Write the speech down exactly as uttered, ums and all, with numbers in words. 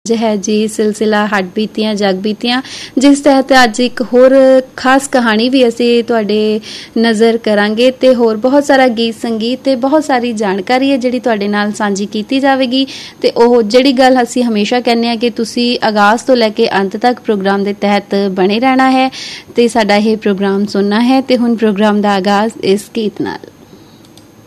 ਹੈ ਜੀ ਸਿਲਸਿਲਾ ਹੱਡ ਬੀਤੀਆਂ ਜਗ ਬੀਤੀਆਂ, ਜਿਸ ਤਹਿਤ ਅੱਜ ਇੱਕ ਹੋਰ ਖਾਸ ਕਹਾਣੀ ਵੀ ਅਸੀਂ ਤੁਹਾਡੇ ਨਜ਼ਰ ਕਰਾਂਗੇ ਤੇ ਹੋਰ ਬਹੁਤ ਸਾਰਾ ਗੀਤ ਸੰਗੀਤ ਤੇ ਬਹੁਤ ਸਾਰੀ ਜਾਣਕਾਰੀ ਹੈ ਜਿਹੜੀ ਤੁਹਾਡੇ ਨਾਲ ਸਾਂਝੀ ਕੀਤੀ ਜਾਵੇਗੀ। ਤੇ ਉਹ ਜਿਹੜੀ ਗੱਲ ਅਸੀਂ ਹਮੇਸ਼ਾ ਕਹਿੰਦੇ ਹਾਂ ਕਿ ਤੁਸੀਂ ਆਗਾਜ਼ ਤੋਂ ਲੈ ਕੇ ਅੰਤ ਤੱਕ ਪ੍ਰੋਗਰਾਮ ਦੇ ਤਹਿਤ ਬਣੇ ਰਹਿਣਾ ਹੈ ਤੇ ਸਾਡਾ ਇਹ ਪ੍ਰੋਗਰਾਮ ਸੁਣਨਾ ਹੈ। ਤੇ ਹੁਣ ਪ੍ਰੋਗਰਾਮ ਦਾ ਆਗਾਜ਼ ਇਸ ਗੀਤ ਨਾਲ।